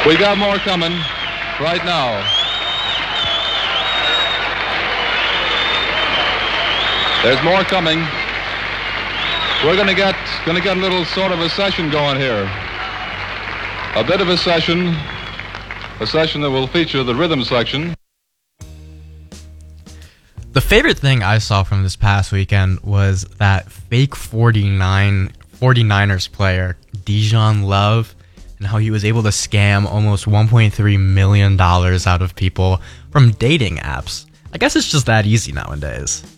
We got more coming right now. There's more coming. We're going to get a little sort of a session going here. A bit of a session that will feature the rhythm section. The favorite thing I saw from this past weekend was that fake 49ers player, Dijon Love, and how he was able to scam almost $1.3 million out of people from dating apps. I guess it's just that easy nowadays.